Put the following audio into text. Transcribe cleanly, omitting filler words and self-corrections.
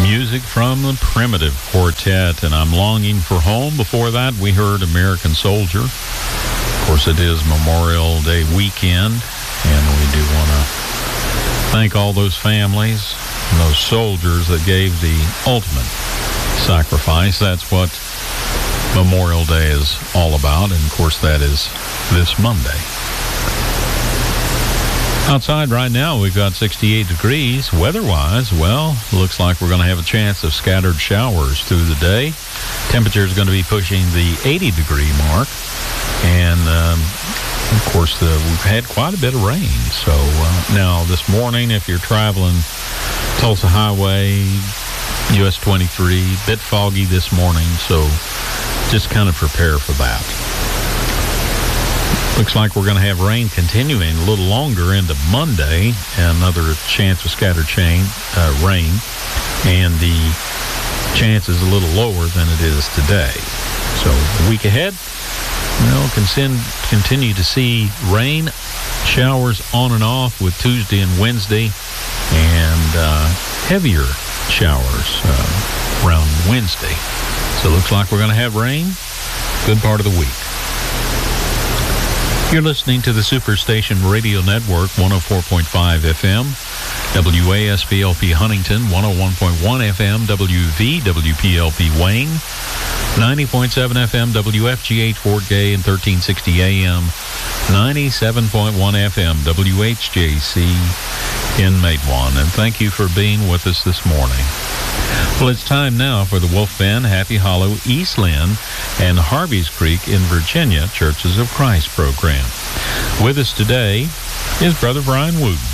Music from the Primitive Quartet, and I'm Longing for Home. Before that, we heard American Soldier. Of course, it is Memorial Day weekend, and we do want to thank all those families and those soldiers that gave the ultimate sacrifice. That's what Memorial Day is all about, and of course, that is this Monday. Outside right now, we've got 68 degrees. Weather-wise, well, looks like we're going to have a chance of scattered showers through the day. Temperature is going to be pushing the 80-degree mark. And, of course, we've had quite a bit of rain. So now this morning, if you're traveling Tulsa Highway, US 23, bit foggy this morning. So just kind of prepare for that. Looks like we're going to have rain continuing a little longer into Monday, and another chance of scattered rain, and the chance is a little lower than it is today. So the week ahead, continue to see rain showers on and off with Tuesday and Wednesday, and heavier showers around Wednesday. So it looks like we're going to have rain good part of the week. You're listening to the Superstation Radio Network, 104.5 FM, WASPLP Huntington, 101.1 FM, WVWPLP Wayne, 90.7 FM, WFGH Fort Gay, and 1360 AM, 97.1 FM, WHJC in Matewan. And thank you for being with us this morning. Well, it's time now for the Wolf Bend, Happy Hollow, East Lynn, and Harvey's Creek in Virginia Churches of Christ program. With us today is Brother Brian Wooten.